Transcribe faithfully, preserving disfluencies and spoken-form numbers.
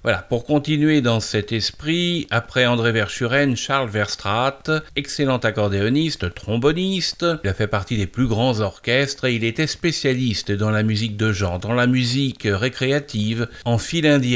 Voilà, pour continuer dans cet esprit, après André Verschuren, Charles Verstraete, excellent accordéoniste, tromboniste, il a fait partie des plus grands orchestres et il était spécialiste dans la musique de genre, dans la musique récréative, en file indienne.